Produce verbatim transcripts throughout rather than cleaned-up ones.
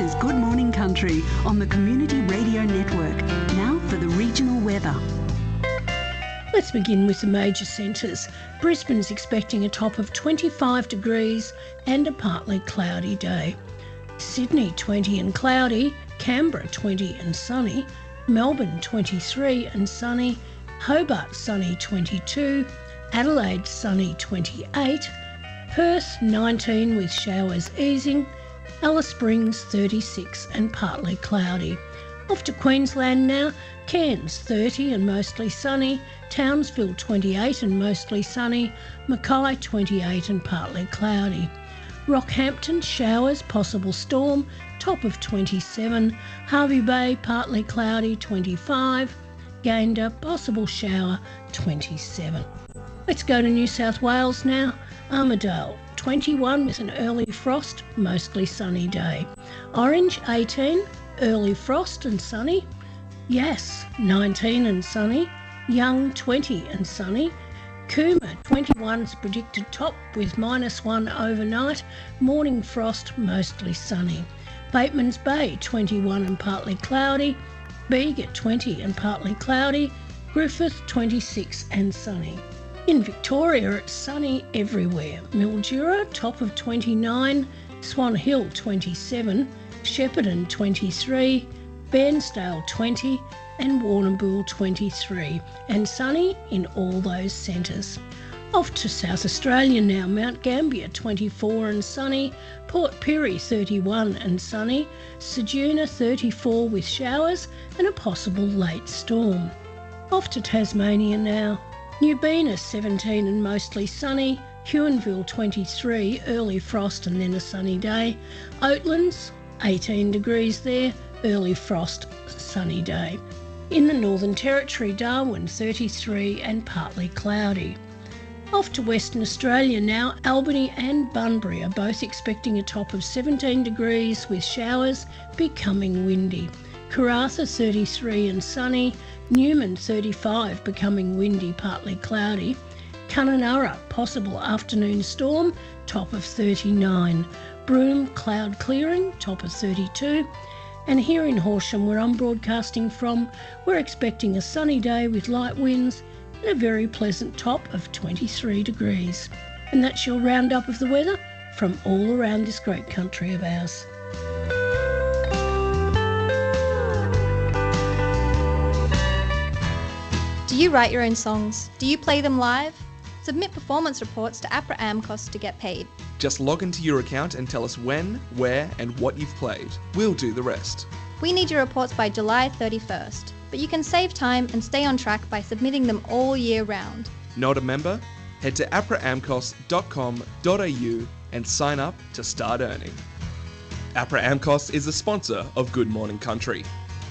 is Good Morning Country on the Community Radio Network. Now for the regional weather. Let's begin with the major centres. Brisbane's expecting a top of twenty-five degrees and a partly cloudy day. Sydney twenty and cloudy, Canberra twenty and sunny, Melbourne twenty-three and sunny, Hobart sunny twenty-two, Adelaide sunny twenty-eight, Perth nineteen with showers easing, Alice Springs thirty-six and partly cloudy. Off to Queensland now, Cairns thirty and mostly sunny, Townsville twenty-eight and mostly sunny, Mackay twenty-eight and partly cloudy. Rockhampton showers, possible storm, top of twenty-seven, Hervey Bay partly cloudy twenty-five, Gayndah possible shower twenty-seven. Let's go to New South Wales now. Armidale twenty-one with an early frost, mostly sunny day. Orange eighteen, early frost and sunny. Yass nineteen and sunny. Young twenty and sunny. Cooma twenty-one is predicted top with minus one overnight. Morning frost, mostly sunny. Bateman's Bay twenty-one and partly cloudy. Bega twenty and partly cloudy. Griffith twenty-six and sunny. In Victoria, it's sunny everywhere. Mildura, top of twenty-nine, Swan Hill twenty-seven, Shepparton twenty-three, Bairnsdale twenty and Warrnambool twenty-three, and sunny in all those centres. Off to South Australia now. Mount Gambier twenty-four and sunny, Port Pirie thirty-one and sunny, Ceduna thirty-four with showers and a possible late storm. Off to Tasmania now. Newbena seventeen and mostly sunny, Huonville twenty-three, early frost and then a sunny day, Oatlands eighteen degrees there, early frost, sunny day. In the Northern Territory, Darwin thirty-three and partly cloudy. Off to Western Australia now. Albany and Bunbury are both expecting a top of seventeen degrees with showers, becoming windy. Karratha thirty-three and sunny, Newman thirty-five, becoming windy, partly cloudy. Kununurra, possible afternoon storm, top of thirty-nine. Broome, cloud clearing, top of thirty-two. And here in Horsham, where I'm broadcasting from, we're expecting a sunny day with light winds and a very pleasant top of twenty-three degrees. And that's your roundup of the weather from all around this great country of ours. Do you write your own songs? Do you play them live? Submit performance reports to APRA AMCOS to get paid. Just log into your account and tell us when, where and what you've played. We'll do the rest. We need your reports by July thirty-first, but you can save time and stay on track by submitting them all year round. Not a member? Head to apra amcos dot com dot a u and sign up to start earning. APRA AMCOS is the sponsor of Good Morning Country.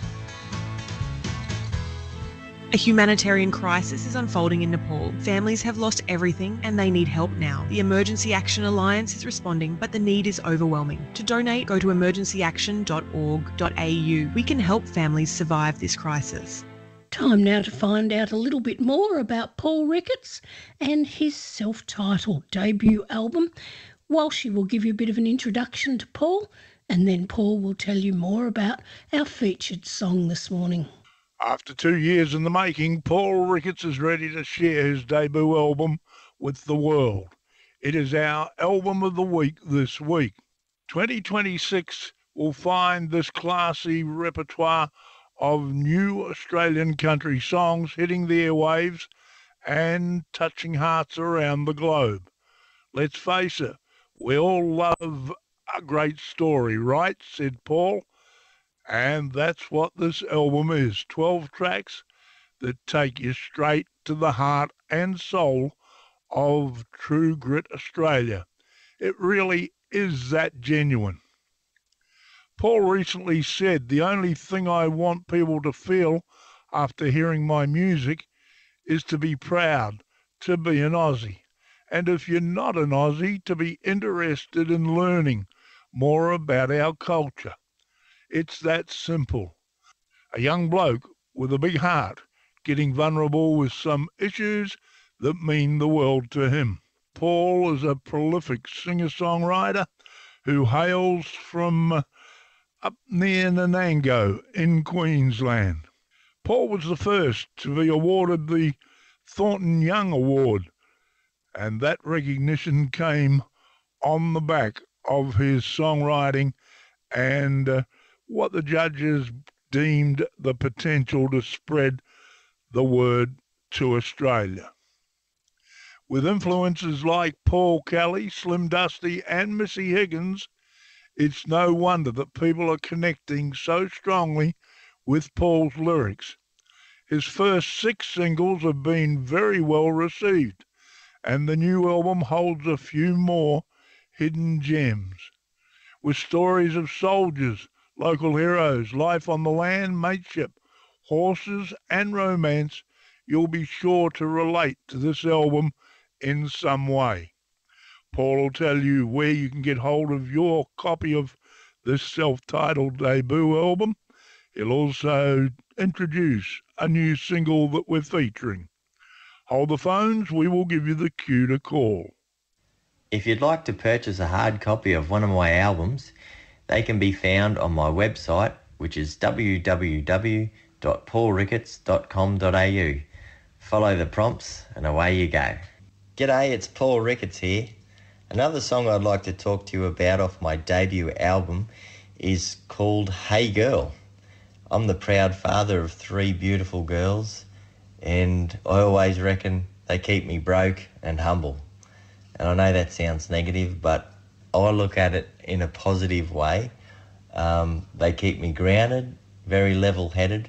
A humanitarian crisis is unfolding in Nepal. Families have lost everything and they need help now. The Emergency Action Alliance is responding, but the need is overwhelming. To donate, go to emergency action dot org dot a u. We can help families survive this crisis. Time now to find out a little bit more about Paul Ricketts and his self-titled debut album. Walshy will give you a bit of an introduction to Paul, and then Paul will tell you more about our featured song this morning. After two years in the making, Paul Ricketts is ready to share his debut album with the world. It is our album of the week this week. twenty twenty-six will find this classy repertoire of new Australian country songs hitting the airwaves and touching hearts around the globe. Let's face it, we all love a great story, right? Said Paul. And that's what this album is, twelve tracks that take you straight to the heart and soul of True Grit Australia. It really is that genuine. Paul recently said, the only thing I want people to feel after hearing my music is to be proud to be an Aussie. And if you're not an Aussie, to be interested in learning more about our culture. It's that simple. A young bloke with a big heart getting vulnerable with some issues that mean the world to him. Paul is a prolific singer-songwriter who hails from up near Nanango in Queensland. Paul was the first to be awarded the Thornton Young Award, and that recognition came on the back of his songwriting and uh, what the judges deemed the potential to spread the word to Australia. With influences like Paul Kelly, Slim Dusty and Missy Higgins, it's no wonder that people are connecting so strongly with Paul's lyrics. His first six singles have been very well received, and the new album holds a few more hidden gems. With stories of soldiers, local heroes, life on the land, mateship, horses and romance, you'll be sure to relate to this album in some way. Paul will tell you where you can get hold of your copy of this self-titled debut album. He'll also introduce a new single that we're featuring. Hold the phones, we will give you the cue to call. If you'd like to purchase a hard copy of one of my albums, they can be found on my website, which is w w w dot paul ricketts dot com dot a u. Follow the prompts and away you go. G'day, it's Paul Ricketts here. Another song I'd like to talk to you about off my debut album is called Hey Girl. I'm the proud father of three beautiful girls, and I always reckon they keep me broke and humble. And I know that sounds negative, but I look at it in a positive way. Um, they keep me grounded, very level-headed,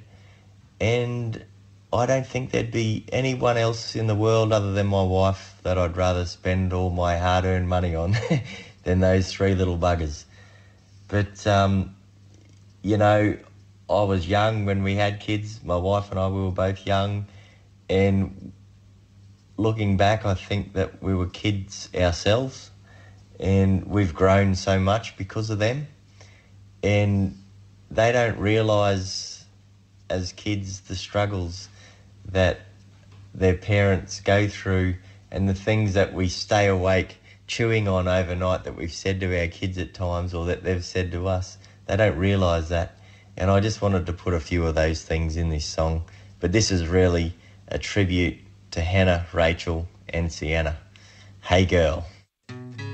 and I don't think there'd be anyone else in the world other than my wife that I'd rather spend all my hard-earned money on than those three little buggers. But, um, you know, I was young when we had kids. My wife and I, we were both young. And looking back, I think that we were kids ourselves. And we've grown so much because of them. And they don't realise as kids the struggles that their parents go through and the things that we stay awake chewing on overnight that we've said to our kids at times or that they've said to us. They don't realise that. And I just wanted to put a few of those things in this song. But this is really a tribute to Hannah, Rachel and Sienna. Hey Girl.